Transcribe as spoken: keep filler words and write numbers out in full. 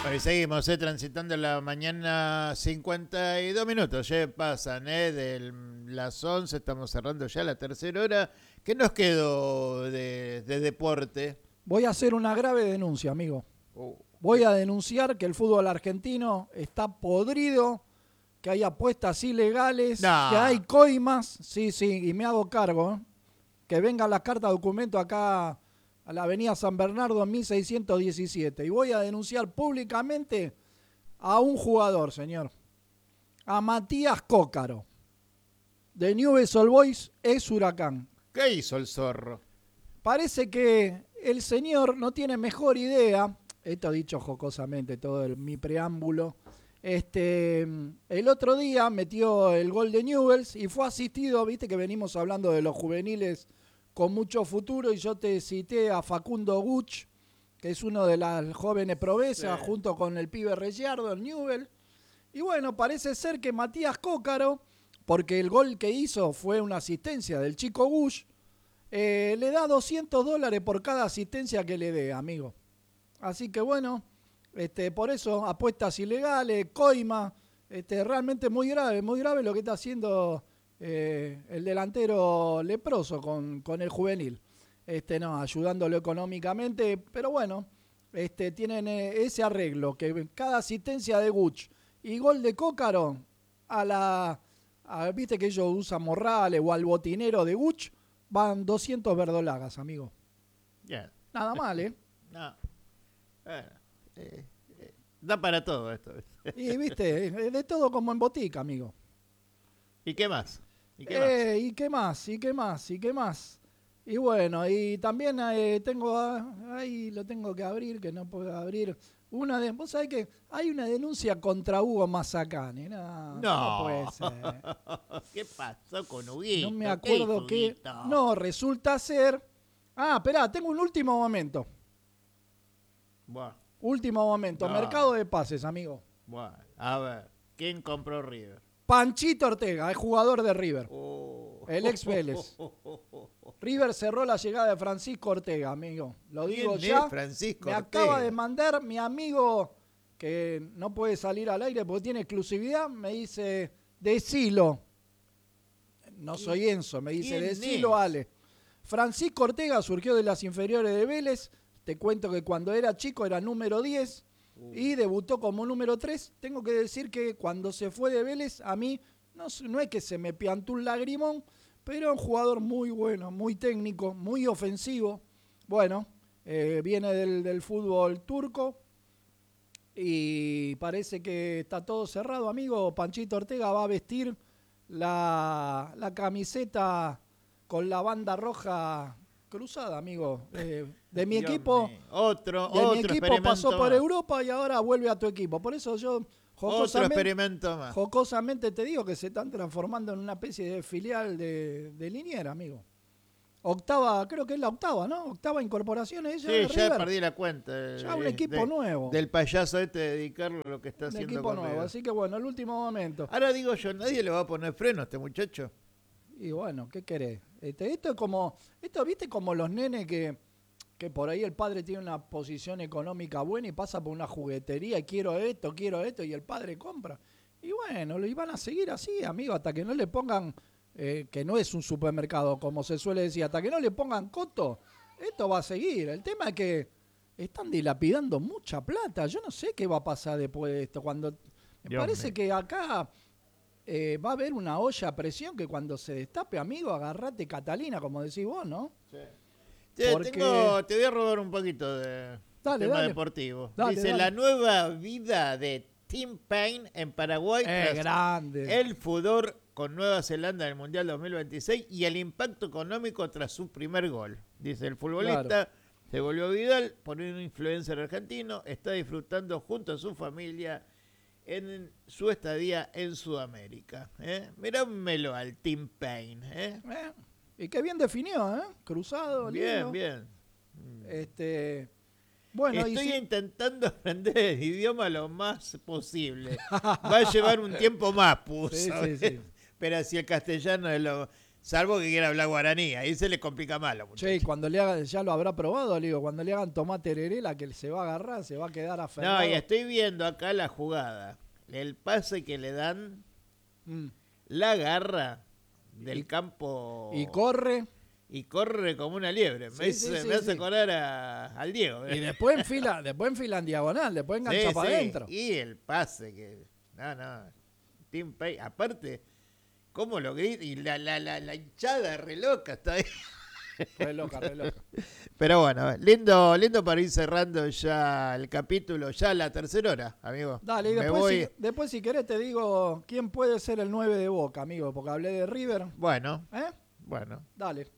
Bueno, y seguimos eh, transitando la mañana, cincuenta y dos minutos, ya pasan eh, de las once, estamos cerrando ya la tercera hora. ¿Qué nos quedó de, de deporte? Voy a hacer una grave denuncia, amigo. Oh. Voy a denunciar que el fútbol argentino está podrido, que hay apuestas ilegales, No. que hay coimas, sí, sí, y me hago cargo, ¿eh? Que venga la carta de documento acá a la avenida San Bernardo en mil seiscientos diecisiete. Y voy a denunciar públicamente a un jugador, señor. A Matías Cócaro, de Newell's Old Boys, ex Huracán. ¿Qué hizo el zorro? Parece que el señor no tiene mejor idea, esto dicho jocosamente, todo el, mi preámbulo. Este, el otro día metió el gol de Newell's y fue asistido, viste que venimos hablando de los juveniles con mucho futuro, y yo te cité a Facundo Guch, que es uno de las jóvenes promesas, sí, junto con el pibe Reyardo, el Newell. Y bueno, parece ser que Matías Cócaro, porque el gol que hizo fue una asistencia del chico Guch, eh, le da doscientos dólares por cada asistencia que le dé, amigo. Así que bueno, este, por eso apuestas ilegales, coima, este, realmente muy grave, muy grave lo que está haciendo eh, el delantero leproso con, con el juvenil. Este, no, ayudándolo económicamente, pero bueno, este, tienen eh, ese arreglo, que cada asistencia de Guch y gol de Cócaro, a la, a, viste que ellos usan Morrales o al botinero de Guch, van doscientos verdolagas, amigo. Yeah. Nada mal, ¿eh? No. Bueno, eh, eh, da para todo esto. Y viste, de todo como en botica, amigo. ¿Y qué más? ¿Y qué eh, más? ¿Y qué más? ¿Y qué más? ¿Y qué más? Y bueno, y también eh, tengo, ahí lo tengo que abrir, que no puedo abrir. Una de, vos sabés que hay una denuncia contra Hugo Mazacane. No, no. no puede ser. ¿Qué pasó con Huguito? No me acuerdo qué. No, resulta ser. Ah, esperá, tengo un último momento. Bueno. Último momento. No. Mercado de pases, amigo. Bueno, a ver, ¿quién compró River? Panchito Ortega, el jugador de River. Oh. El ex Vélez. River cerró la llegada de Francisco Ortega, amigo. Lo digo ya. Es Francisco Me Ortega? acaba de mandar mi amigo, que no puede salir al aire porque tiene exclusividad, me dice, decilo. No soy Enzo, me dice, decilo, es? Ale. Francisco Ortega surgió de las inferiores de Vélez. Te cuento que cuando era chico era número diez uh. y debutó como número tres. Tengo que decir que cuando se fue de Vélez, a mí no, no es que se me piantó un lagrimón, pero un jugador muy bueno, muy técnico, muy ofensivo. Bueno, eh, viene del, del fútbol turco y parece que está todo cerrado, amigo. Panchito Ortega va a vestir la, la camiseta con la banda roja cruzada, amigo. Eh, de mi Dios equipo, mío. Otro, de otro mi equipo pasó por más. Europa y ahora vuelve a tu equipo. Por eso yo Otro experimento más. Jocosamente te digo que se están transformando en una especie de filial de, de Liniers, amigo. Octava, creo que es la octava, ¿no? Octava incorporación. ¿Eh? Sí, ya River. Perdí la cuenta. Ya un equipo de, nuevo. Del payaso este dedicarlo a lo que está un haciendo. equipo nuevo, así que bueno, el último momento. Ahora digo yo, nadie le va a poner freno a este muchacho. Y bueno, ¿qué querés? Este, esto es como, esto viste como los nenes que, que por ahí el padre tiene una posición económica buena y pasa por una juguetería y quiero esto, quiero esto, y el padre compra. Y bueno, lo iban a seguir así, amigo, hasta que no le pongan, eh, que no es un supermercado, como se suele decir, hasta que no le pongan coto, esto va a seguir. El tema es que están dilapidando mucha plata. Yo no sé qué va a pasar después de esto. Cuando me Dios parece mío. que acá eh, va a haber una olla a presión que cuando se destape, amigo, agarrate Catalina, como decís vos, ¿no? Sí. Te, Porque... tengo, te voy a robar un poquito de dale, tema dale. deportivo. Dale, Dice, dale. la nueva vida de Tim Payne en Paraguay. Eh, grande. El furor con Nueva Zelanda en el Mundial dos mil veintiséis y el impacto económico tras su primer gol. Dice, el futbolista claro. se volvió viral por un influencer argentino, está disfrutando junto a su familia en su estadía en Sudamérica. ¿eh? Mirámelo al Tim Payne. ¿eh? Eh, y qué bien definió, ¿eh? Cruzado, bien, lindo. bien. Este, bueno, Estoy y si... intentando aprender el idioma lo más posible. Va a llevar un tiempo más, puso. Sí, sí, sí. Pero si el castellano es lo... Salvo que quiera hablar guaraní, ahí se le complica más a los Che, cuando le hagan, ya lo habrá probado, le digo, cuando le hagan tomate hererela, que se va a agarrar, se va a quedar aferrado. No, y estoy viendo acá la jugada. El pase que le dan, mm. la garra del y, campo. Y corre. Y corre como una liebre. Sí, me, sí, hice, sí, me hace sí. acordar a, al Diego. ¿eh? Y después enfila, después enfila en diagonal, después engancha sí, para sí. adentro. Y el pase que. No, no. Team Pay. Aparte, ¿cómo lo grita? Y la, la, la, la hinchada re loca está ahí. Re loca, re loca. Pero bueno, lindo, lindo para ir cerrando ya el capítulo, ya la tercera hora, amigo. Dale, y Me después, voy... si, después si querés te digo quién puede ser el nueve de Boca, amigo, porque hablé de River. Bueno, ¿Eh? bueno. Dale.